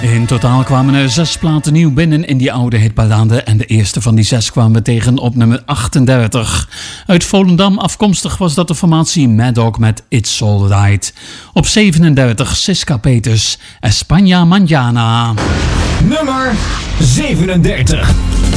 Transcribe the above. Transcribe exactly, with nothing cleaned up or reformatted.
In totaal kwamen er zes platen nieuw binnen in die oude hitparade en de eerste van die zes kwamen we tegen op nummer achtendertig. Uit Volendam afkomstig was dat de formatie Mad Dog met It's Alright. Op zevenendertig Siska Peters, España Mañana. Nummer zevenendertig.